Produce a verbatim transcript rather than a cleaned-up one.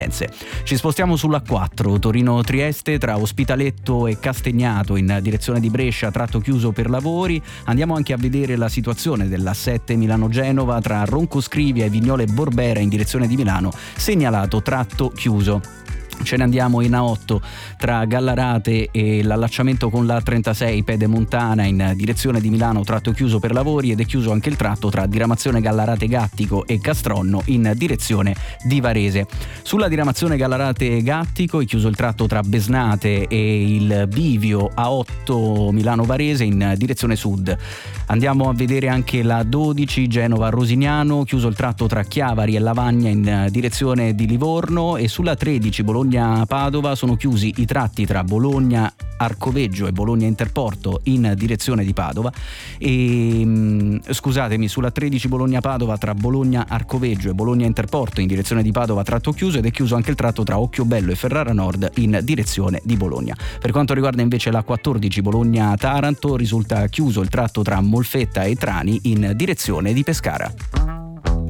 Ci spostiamo sull'A quattro, Torino-Trieste, tra Ospitaletto e Castagnato in direzione di Brescia, tratto chiuso per lavori. Andiamo anche a vedere la situazione dell'A sette Milano-Genova, tra Roncoscrivia e Vignole Borbera in direzione di Milano, segnalato tratto chiuso. Ce ne andiamo in A otto tra Gallarate e l'allacciamento con l'A trentasei Pedemontana in direzione di Milano, tratto chiuso per lavori, ed è chiuso anche il tratto tra diramazione Gallarate Gattico e Castronno in direzione di Varese. Sulla diramazione Gallarate Gattico è chiuso il tratto tra Besnate e il bivio A otto Milano Varese in direzione sud. Andiamo a vedere anche la dodici Genova Rosignano, chiuso il tratto tra Chiavari e Lavagna in direzione di Livorno, e sulla tredici Bologna Padova sono chiusi i tratti tra Bologna Arcoveggio e Bologna Interporto in direzione di Padova e scusatemi sulla tredici Bologna Padova tra Bologna Arcoveggio e Bologna Interporto in direzione di Padova, tratto chiuso, ed è chiuso anche il tratto tra Occhiobello e Ferrara Nord in direzione di Bologna. Per quanto riguarda invece la quattordici Bologna Taranto, risulta chiuso il tratto tra Molfetta e Trani in direzione di Pescara.